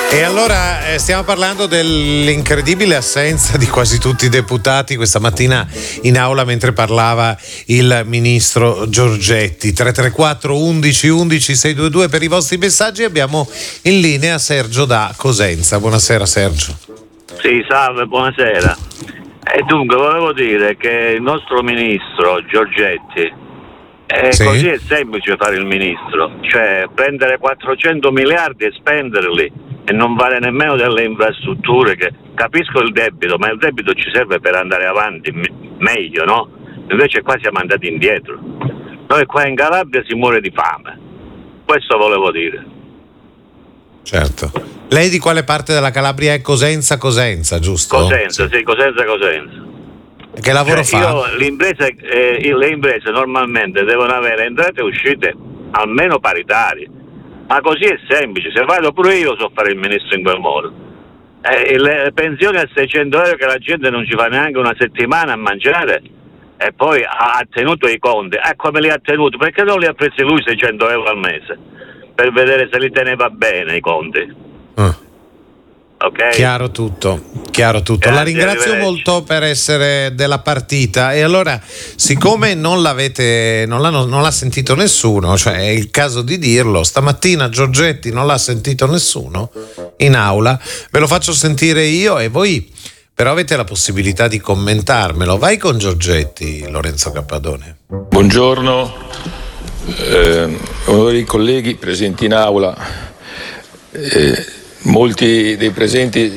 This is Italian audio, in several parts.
E allora stiamo parlando dell'incredibile assenza di quasi tutti i deputati questa mattina in aula mentre parlava il ministro Giorgetti. 334 11 11 622 per i vostri messaggi. Abbiamo in linea Sergio da Cosenza. Buonasera Sergio. Sì, salve, buonasera. E dunque volevo dire che il nostro ministro Giorgetti Sì. così è semplice fare il ministro, cioè prendere 400 miliardi e spenderli e non fare nemmeno delle infrastrutture. Che capisco il debito, ma il debito ci serve per andare avanti meglio, no? Invece qua siamo andati indietro. Noi qua in Calabria si muore di fame, questo volevo dire. Certo. Lei di quale parte della Calabria è? Cosenza, giusto? Cosenza, sì, Cosenza. Che lavoro fa? Le imprese normalmente devono avere entrate e uscite almeno paritarie, ma così è semplice. Se vado pure io so fare il ministro in quel modo. Le pensioni a 600 euro che la gente non ci fa neanche una settimana a mangiare, e poi ha tenuto i conti. Come li ha tenuti? Perché non li ha presi lui 600 euro al mese per vedere se li teneva bene i conti? Okay. Chiaro tutto. Grazie, La ringrazio molto per essere della partita. E allora, siccome non l'ha sentito nessuno, cioè è il caso di dirlo, stamattina Giorgetti non l'ha sentito nessuno in aula, ve lo faccio sentire io e voi però avete la possibilità di commentarmelo. Vai con Giorgetti, Lorenzo Cappadone. Buongiorno, onorevoli colleghi presenti in aula. Molti dei presenti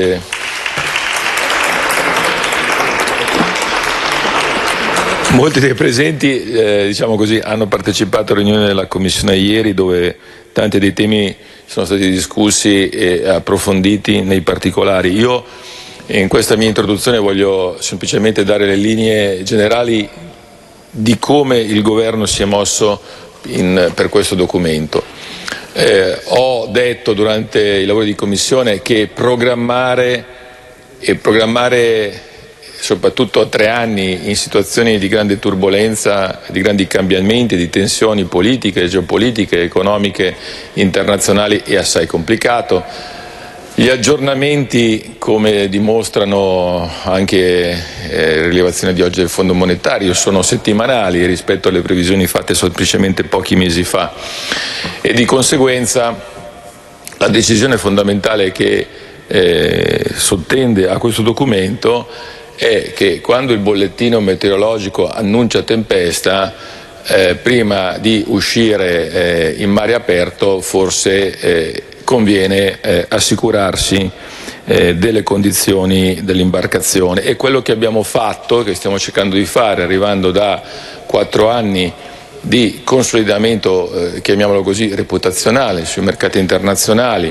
diciamo così, hanno partecipato alla riunione della Commissione ieri, dove tanti dei temi sono stati discussi e approfonditi nei particolari. Io in questa mia introduzione voglio semplicemente dare le linee generali di come il governo si è mosso per questo documento. Ho detto durante i lavori di commissione che programmare soprattutto a 3 anni in situazioni di grande turbolenza, di grandi cambiamenti, di tensioni politiche, geopolitiche, economiche, internazionali è assai complicato. Gli aggiornamenti, come dimostrano anche le rilevazioni di oggi del Fondo Monetario, sono settimanali rispetto alle previsioni fatte semplicemente pochi mesi fa, e di conseguenza la decisione fondamentale che sottende a questo documento è che quando il bollettino meteorologico annuncia tempesta, prima di uscire in mare aperto forse conviene assicurarsi delle condizioni dell'imbarcazione. E quello che abbiamo fatto, che stiamo cercando di fare, arrivando da 4 anni di consolidamento, chiamiamolo così, reputazionale sui mercati internazionali,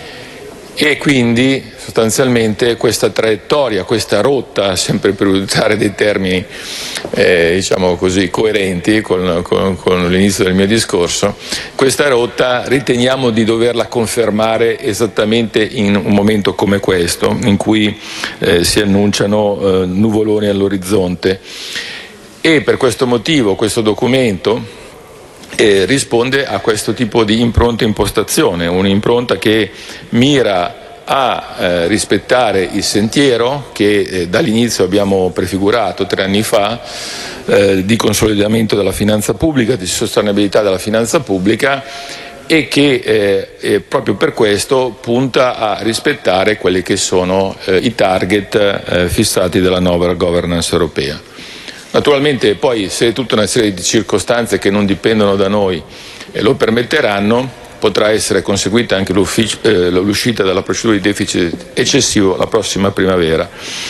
e quindi sostanzialmente questa traiettoria, questa rotta, sempre per utilizzare dei termini diciamo così coerenti con l'inizio del mio discorso, questa rotta riteniamo di doverla confermare esattamente in un momento come questo, in cui si annunciano nuvoloni all'orizzonte. E per questo motivo questo documento risponde a questo tipo di impronta e impostazione, un'impronta che mira a rispettare il sentiero che dall'inizio abbiamo prefigurato 3 anni fa, di consolidamento della finanza pubblica, di sostenibilità della finanza pubblica, e che proprio per questo punta a rispettare quelli che sono i target fissati dalla nuova governance europea. Naturalmente poi, se tutta una serie di circostanze che non dipendono da noi lo permetteranno, potrà essere conseguita anche l'uscita dalla procedura di deficit eccessivo la prossima primavera.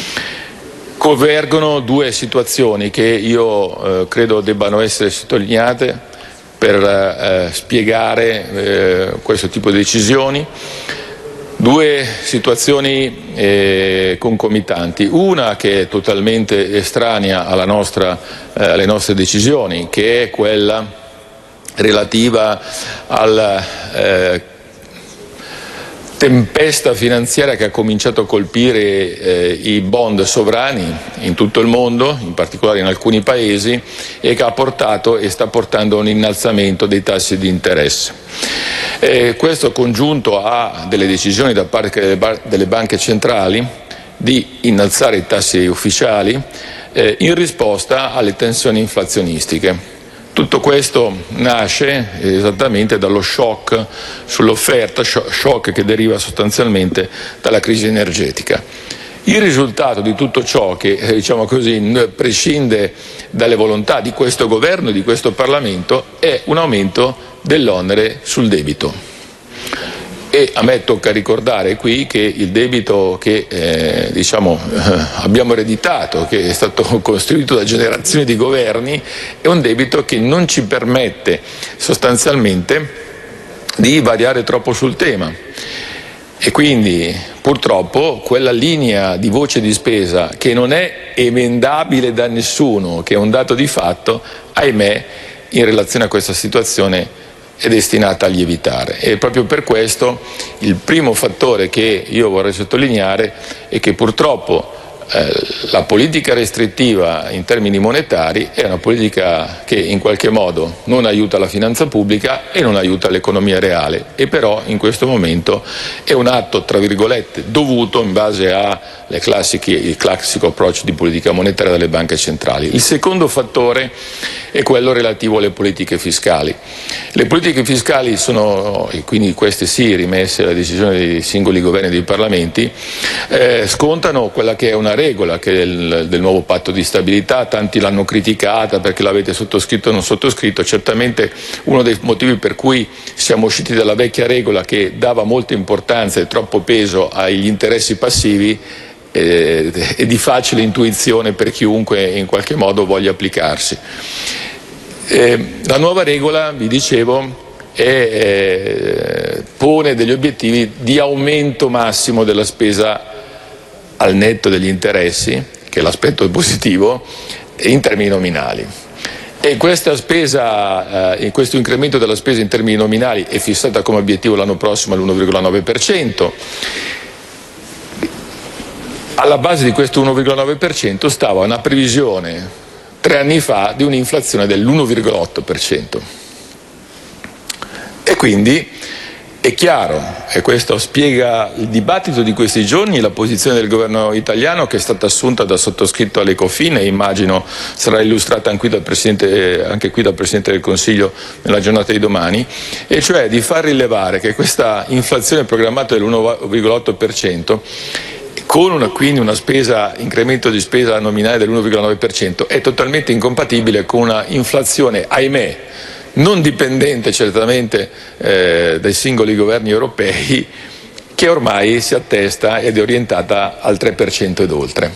Convergono 2 situazioni che io credo debbano essere sottolineate per spiegare questo tipo di decisioni. 2 situazioni concomitanti, una che è totalmente estranea alle nostre decisioni, che è quella relativa alla tempesta finanziaria che ha cominciato a colpire i bond sovrani in tutto il mondo, in particolare in alcuni paesi, e che ha portato e sta portando a un innalzamento dei tassi di interesse. Questo congiunto a delle decisioni da parte delle banche centrali di innalzare i tassi ufficiali in risposta alle tensioni inflazionistiche. Tutto questo nasce esattamente dallo shock sull'offerta, shock che deriva sostanzialmente dalla crisi energetica. Il risultato di tutto ciò, che diciamo così prescinde dalle volontà di questo governo e di questo Parlamento, è un aumento dell'onere sul debito. E a me tocca ricordare qui che il debito che abbiamo ereditato, che è stato costruito da generazioni di governi, è un debito che non ci permette sostanzialmente di variare troppo sul tema. E quindi purtroppo quella linea di voce di spesa che non è emendabile da nessuno, che è un dato di fatto, ahimè, in relazione a questa situazione è destinata a lievitare. E proprio per questo il primo fattore che io vorrei sottolineare è che purtroppo la politica restrittiva in termini monetari è una politica che in qualche modo non aiuta la finanza pubblica e non aiuta l'economia reale, e però in questo momento è un atto tra virgolette dovuto in base il classico approccio di politica monetaria delle banche centrali. Il secondo fattore è quello relativo alle politiche fiscali. Le politiche fiscali sono, e quindi queste sì rimesse alla decisione dei singoli governi e dei parlamenti, scontano quella che è una regola che è del nuovo patto di stabilità. Tanti l'hanno criticata perché l'avete sottoscritto o non sottoscritto. Certamente uno dei motivi per cui siamo usciti dalla vecchia regola, che dava molta importanza e troppo peso agli interessi passivi, è di facile intuizione per chiunque in qualche modo voglia applicarsi. La nuova regola, vi dicevo, pone degli obiettivi di aumento massimo della spesa al netto degli interessi, che è l'aspetto positivo, in termini nominali. E questa spesa, questo incremento della spesa in termini nominali è fissata come obiettivo l'anno prossimo all'1,9%. Alla base di questo 1,9% stava una previsione 3 anni fa di un'inflazione dell'1,8%. E quindi è chiaro, e questo spiega il dibattito di questi giorni, la posizione del governo italiano, che è stata assunta da sottoscritto all'Ecofin e immagino sarà illustrata anche qui dal Presidente del Consiglio nella giornata di domani, e cioè di far rilevare che questa inflazione programmata dell'1,8%, con quindi una incremento di spesa nominale dell'1,9%, è totalmente incompatibile con una inflazione, ahimè, non dipendente certamente dai singoli governi europei, che ormai si attesta ed è orientata al 3% ed oltre.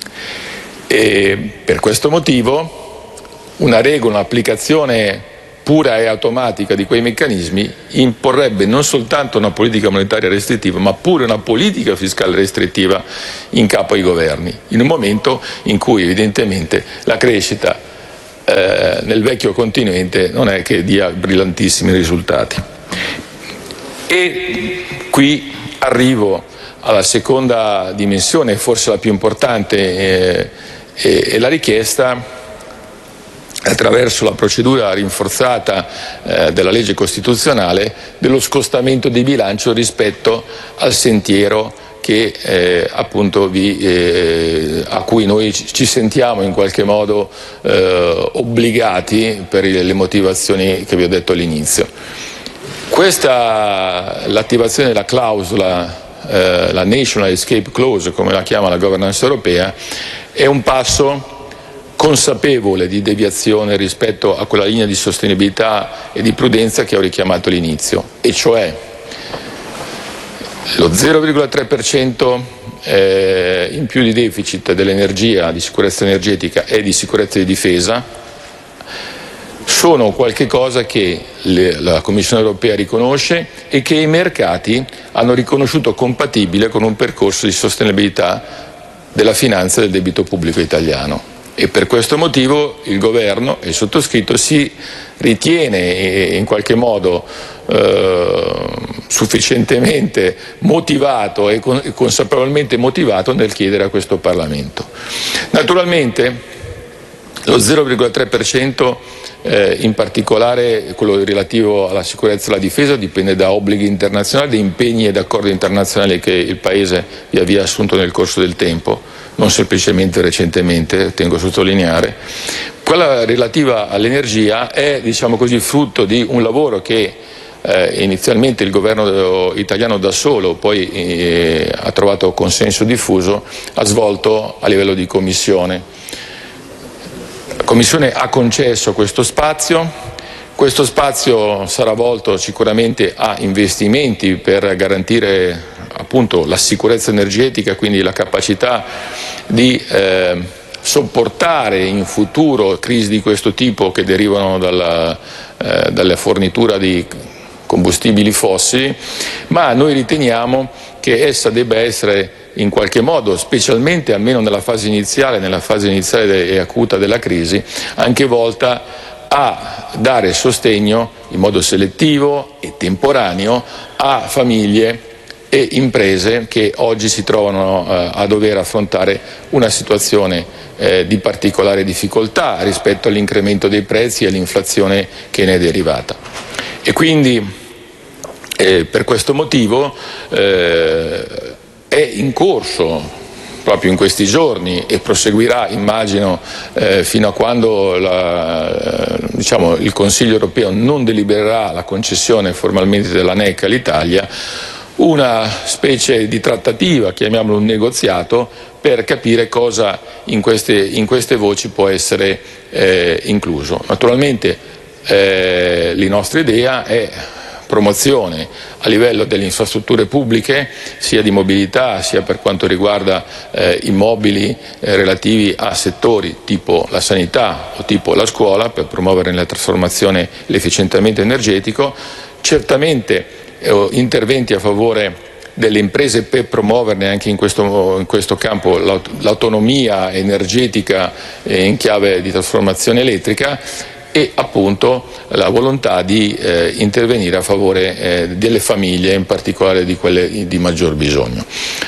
E per questo motivo un'applicazione pura e automatica di quei meccanismi imporrebbe non soltanto una politica monetaria restrittiva, ma pure una politica fiscale restrittiva in capo ai governi, in un momento in cui evidentemente la crescita nel vecchio continente non è che dia brillantissimi risultati. E qui arrivo alla seconda dimensione, forse la più importante, è la richiesta, attraverso la procedura rinforzata della legge costituzionale, dello scostamento di bilancio rispetto al sentiero che appunto a cui noi ci sentiamo in qualche modo obbligati per le motivazioni che vi ho detto all'inizio. L'attivazione della clausola, la National Escape Clause, come la chiama la governance europea, è un passo consapevole di deviazione rispetto a quella linea di sostenibilità e di prudenza che ho richiamato all'inizio, e cioè lo 0,3% in più di deficit dell'energia, di sicurezza energetica e di sicurezza di difesa, sono qualche cosa che la Commissione europea riconosce e che i mercati hanno riconosciuto compatibile con un percorso di sostenibilità della finanza e del debito pubblico italiano. E per questo motivo il governo e il sottoscritto si ritiene in qualche modo sufficientemente motivato e consapevolmente motivato nel chiedere a questo Parlamento. Naturalmente Lo 0,3%, in particolare quello relativo alla sicurezza e alla difesa, dipende da obblighi internazionali, da impegni ed accordi internazionali che il Paese via via ha assunto nel corso del tempo, non semplicemente recentemente, tengo a sottolineare. Quella relativa all'energia è, diciamo così, frutto di un lavoro che inizialmente il governo italiano da solo, poi ha trovato consenso diffuso, ha svolto a livello di commissione. La Commissione ha concesso questo spazio sarà volto sicuramente a investimenti per garantire appunto la sicurezza energetica, quindi la capacità di sopportare in futuro crisi di questo tipo che derivano dalla fornitura di combustibili fossili, ma noi riteniamo che essa debba essere in qualche modo, specialmente almeno nella fase iniziale e acuta della crisi, anche volta a dare sostegno in modo selettivo e temporaneo a famiglie e imprese che oggi si trovano a dover affrontare una situazione di particolare difficoltà rispetto all'incremento dei prezzi e all'inflazione che ne è derivata. E quindi per questo motivo è in corso proprio in questi giorni e proseguirà, immagino, fino a quando il Consiglio europeo non delibererà la concessione formalmente della NEC all'Italia, una specie di trattativa, chiamiamolo un negoziato, per capire cosa in queste voci può essere incluso. Naturalmente la nostra idea è promozione a livello delle infrastrutture pubbliche, sia di mobilità sia per quanto riguarda immobili relativi a settori tipo la sanità o tipo la scuola, per promuovere la trasformazione e l'efficientamento energetico, certamente interventi a favore delle imprese per promuoverne anche in questo campo l'autonomia energetica in chiave di trasformazione elettrica, e appunto la volontà di intervenire a favore delle famiglie, in particolare di quelle di maggior bisogno.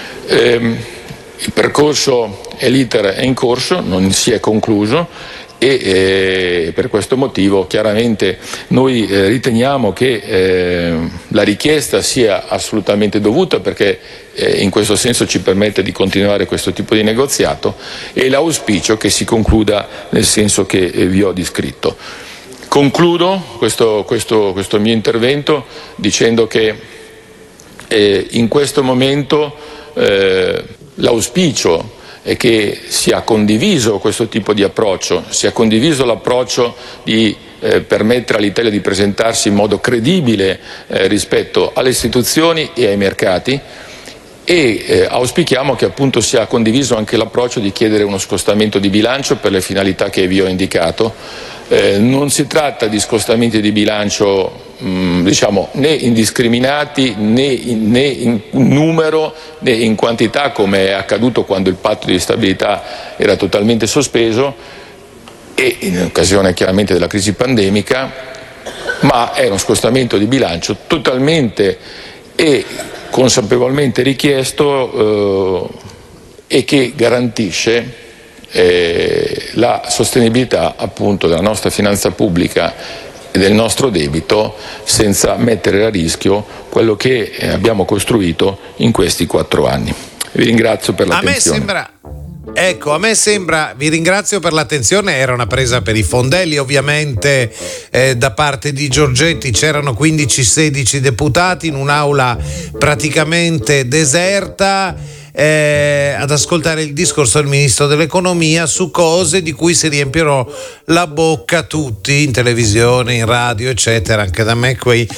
Il percorso e l'iter è in corso, non si è concluso, e per questo motivo chiaramente noi riteniamo che la richiesta sia assolutamente dovuta, perché in questo senso ci permette di continuare questo tipo di negoziato, e l'auspicio che si concluda nel senso che vi ho descritto. Concludo questo mio intervento dicendo che in questo momento l'auspicio è che sia condiviso questo tipo di approccio, sia condiviso l'approccio di permettere all'Italia di presentarsi in modo credibile rispetto alle istituzioni e ai mercati, e auspichiamo che appunto sia condiviso anche l'approccio di chiedere uno scostamento di bilancio per le finalità che vi ho indicato. Non si tratta di scostamenti di bilancio né indiscriminati, né in numero, né in quantità, come è accaduto quando il patto di stabilità era totalmente sospeso e in occasione chiaramente della crisi pandemica, ma è uno scostamento di bilancio totalmente e consapevolmente richiesto e che garantisce la sostenibilità appunto della nostra finanza pubblica e del nostro debito, senza mettere a rischio quello che abbiamo costruito in questi 4 anni. Vi ringrazio per l'attenzione. A me sembra, vi ringrazio per l'attenzione, era una presa per i fondelli ovviamente da parte di Giorgetti. C'erano 15-16 deputati in un'aula praticamente deserta ad ascoltare il discorso del ministro dell'economia su cose di cui si riempiono la bocca tutti in televisione, in radio, eccetera, anche da me qui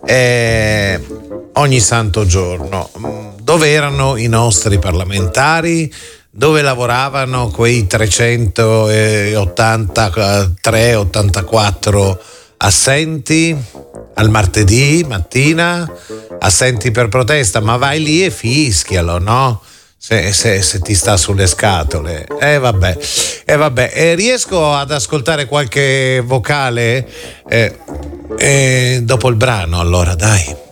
ogni santo giorno. Dove erano i nostri parlamentari? Dove lavoravano quei 383-84 assenti al martedì mattina, assenti per protesta? Ma vai lì e fischialo, no? Se ti sta sulle scatole. Vabbè. Riesco ad ascoltare qualche vocale dopo il brano, allora dai.